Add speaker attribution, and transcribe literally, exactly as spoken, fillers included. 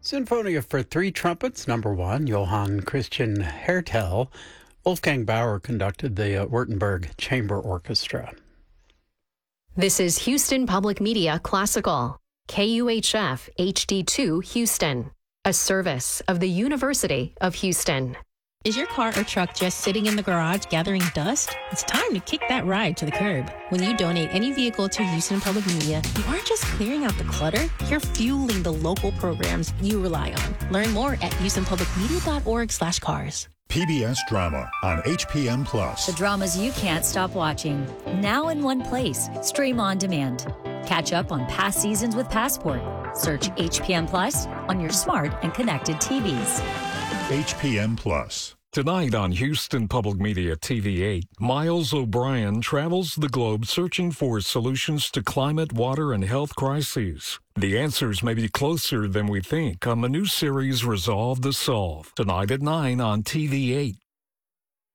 Speaker 1: Sinfonia for Three Trumpets, number one, Johann Christian Hertel. Wolfgang Bauer conducted the uh, Württemberg Chamber Orchestra.
Speaker 2: This is Houston Public Media Classical, K U H F H D two Houston, a service of the University of Houston.
Speaker 3: Is your car or truck just sitting in the garage gathering dust? It's time to kick that ride to the curb. When you donate any vehicle to Houston Public Media, you aren't just clearing out the clutter, you're fueling the local programs you rely on. Learn more at houstonpublicmedia.org slash cars.
Speaker 4: P B S Drama on H P M Plus.
Speaker 5: The dramas you can't stop watching. Now in one place. Stream on demand. Catch up on past seasons with Passport. Search H P M Plus on your smart and connected T Vs.
Speaker 4: H P M Plus.
Speaker 6: Tonight on Houston Public Media T V eight, Miles O'Brien travels the globe searching for solutions to climate, water, and health crises. The answers may be closer than we think on the new series Resolve to Solve. Tonight at nine on T V eight.